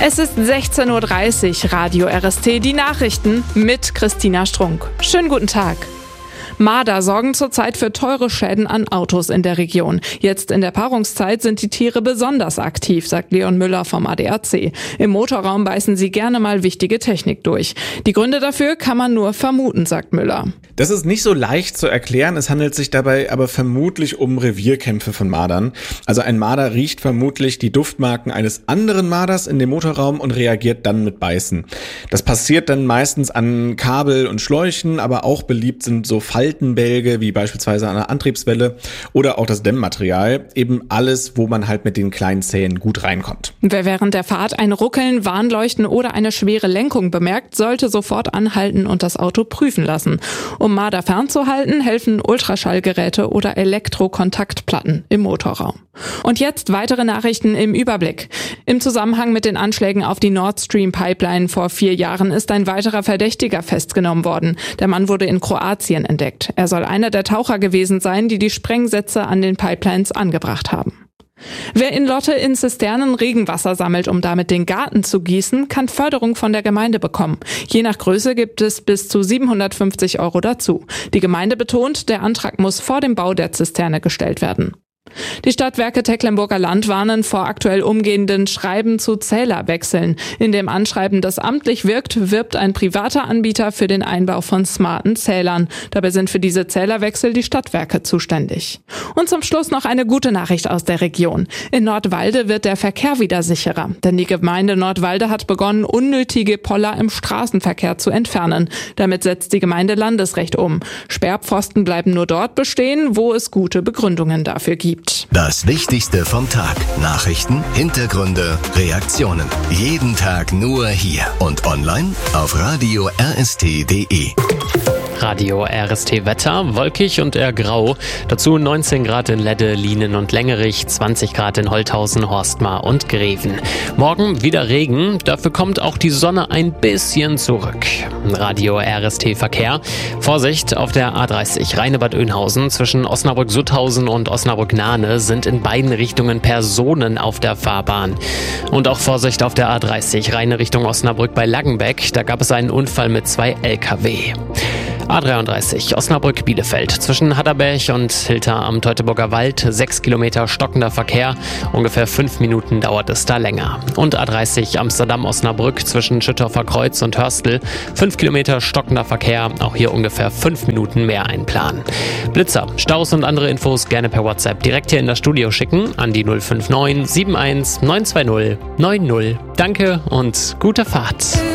Es ist 16:30 Uhr, Radio RST, die Nachrichten mit Christina Strunk. Schönen guten Tag. Marder sorgen zurzeit für teure Schäden an Autos in der Region. Jetzt in der Paarungszeit sind die Tiere besonders aktiv, sagt Leon Müller vom ADAC. Im Motorraum beißen sie gerne mal wichtige Technik durch. Die Gründe dafür kann man nur vermuten, sagt Müller. Das ist nicht so leicht zu erklären, es handelt sich dabei aber vermutlich um Revierkämpfe von Mardern. Also ein Marder riecht vermutlich die Duftmarken eines anderen Marders in dem Motorraum und reagiert dann mit Beißen. Das passiert dann meistens an Kabel und Schläuchen, aber auch beliebt sind so Faltenbälge, wie beispielsweise an der Antriebswelle oder auch das Dämmmaterial. Eben alles, wo man halt mit den kleinen Zähnen gut reinkommt. Wer während der Fahrt ein Ruckeln, Warnleuchten oder eine schwere Lenkung bemerkt, sollte sofort anhalten und das Auto prüfen lassen. Um Marder fernzuhalten, helfen Ultraschallgeräte oder Elektrokontaktplatten im Motorraum. Und jetzt weitere Nachrichten im Überblick. Im Zusammenhang mit den Anschlägen auf die Nord Stream Pipeline vor 4 Jahren ist ein weiterer Verdächtiger festgenommen worden. Der Mann wurde in Kroatien entdeckt. Er soll einer der Taucher gewesen sein, die die Sprengsätze an den Pipelines angebracht haben. Wer in Lotte in Zisternen Regenwasser sammelt, um damit den Garten zu gießen, kann Förderung von der Gemeinde bekommen. Je nach Größe gibt es bis zu 750 € dazu. Die Gemeinde betont, der Antrag muss vor dem Bau der Zisterne gestellt werden. Die Stadtwerke Tecklenburger Land warnen vor aktuell umgehenden Schreiben zu Zählerwechseln. In dem Anschreiben, das amtlich wirkt, wirbt ein privater Anbieter für den Einbau von smarten Zählern. Dabei sind für diese Zählerwechsel die Stadtwerke zuständig. Und zum Schluss noch eine gute Nachricht aus der Region. In Nordwalde wird der Verkehr wieder sicherer. Denn die Gemeinde Nordwalde hat begonnen, unnötige Poller im Straßenverkehr zu entfernen. Damit setzt die Gemeinde Landesrecht um. Sperrpfosten bleiben nur dort bestehen, wo es gute Begründungen dafür gibt. Das Wichtigste vom Tag. Nachrichten, Hintergründe, Reaktionen. Jeden Tag nur hier und online auf radio rst.de. Radio RST Wetter, wolkig und eher grau. Dazu 19 Grad in Ledde, Lienen und Längerich, 20 Grad in Holthausen, Horstmar und Greven. Morgen wieder Regen, dafür kommt auch die Sonne ein bisschen zurück. Radio RST Verkehr. Vorsicht, auf der A30 Rheine-Bad Oeynhausen zwischen Osnabrück-Sutthausen und Osnabrück-Nahne sind in beiden Richtungen Personen auf der Fahrbahn. Und auch Vorsicht auf der A30 Rheine Richtung Osnabrück bei Laggenbeck, da gab es einen Unfall mit 2 LKW. A33 Osnabrück-Bielefeld zwischen Hadderberg und Hilter am Teutoburger Wald 6 Kilometer stockender Verkehr, ungefähr 5 Minuten dauert es da länger. Und A30 Amsterdam-Osnabrück zwischen Schüttorfer Kreuz und Hörstel 5 Kilometer stockender Verkehr, auch hier ungefähr 5 Minuten mehr einplanen. Blitzer, Staus und andere Infos gerne per WhatsApp direkt hier in das Studio schicken an die 059 71 920 90. Danke und gute Fahrt.